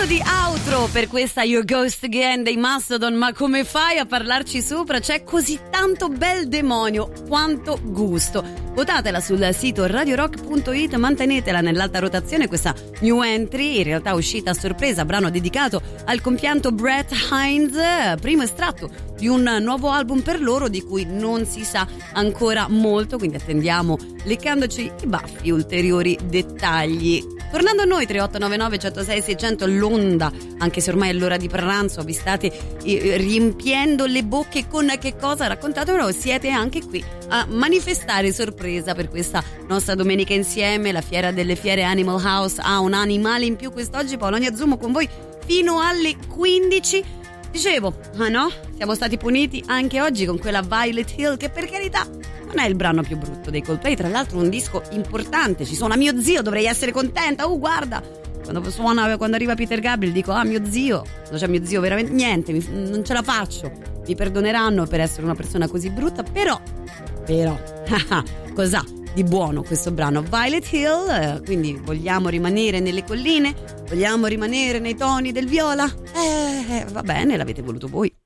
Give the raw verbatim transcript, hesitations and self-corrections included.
Momento di outro per questa Your Ghost Again dei Mastodon. Ma come fai a parlarci sopra? C'è così tanto bel demonio, quanto gusto. Votatela sul sito radio rock punto it, mantenetela nell'alta rotazione questa new entry, in realtà uscita a sorpresa, brano dedicato al compianto Brett Hines, primo estratto di un nuovo album per loro di cui non si sa ancora molto, quindi attendiamo leccandoci i baffi ulteriori dettagli. Tornando a noi, tre otto nove nove uno zero sei sei zero zero, l'onda, anche se ormai è l'ora di pranzo, vi state eh, riempiendo le bocche con che cosa? Raccontatemelo, siete anche qui a manifestare sorpresa per questa nostra domenica insieme. La fiera delle fiere Animal House ha un animale in più quest'oggi. Paolonia Zumo con voi fino alle quindici. Dicevo, ah no? Siamo stati puniti anche oggi con quella Violet Hill, che per carità non è il brano più brutto dei Coldplay, tra l'altro un disco importante, ci suona mio zio, dovrei essere contenta. Oh, guarda, quando suona, quando arriva Peter Gabriel dico, ah, mio zio, quando c'è mio zio veramente niente, mi, non ce la faccio, mi perdoneranno per essere una persona così brutta, però però cos'ha di buono questo brano Violet Hill? Quindi vogliamo rimanere nelle colline, vogliamo rimanere nei toni del viola, eh va bene, l'avete voluto voi.